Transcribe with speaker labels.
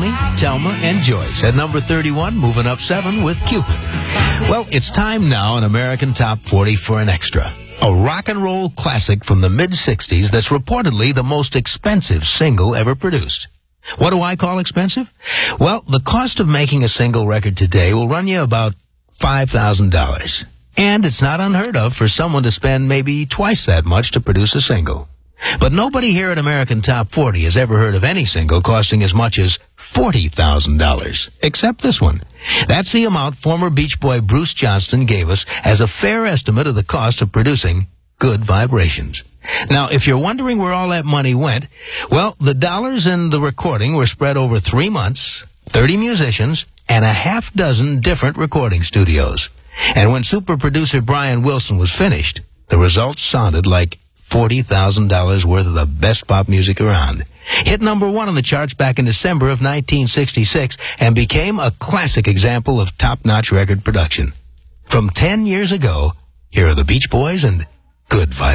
Speaker 1: Bonnie, Thelma, and Joyce. At number 31, moving up 7 with Cupid. Well, it's time now in American Top 40 for an extra. A rock and roll classic from the mid-'60s that's reportedly the most expensive single ever produced. What do I call expensive? Well, the cost of making a single record today will run you about $5,000. And it's not unheard of for someone to spend maybe twice that much to produce a single. But nobody here at American Top 40 has ever heard of any single costing as much as $40,000, except this one. That's the amount former Beach Boy Bruce Johnston gave us as a fair estimate of the cost of producing Good Vibrations. Now, if you're wondering where all that money went, well, the dollars in the recording were spread over 3 months, 30 musicians, and a half dozen different recording studios. And when super producer Brian Wilson was finished, the results sounded like $40,000 worth of the best pop music around. Hit number 1 on the charts back in December of 1966 and became a classic example of top-notch record production. From 10 years ago, here are the Beach Boys and Good Vibrations.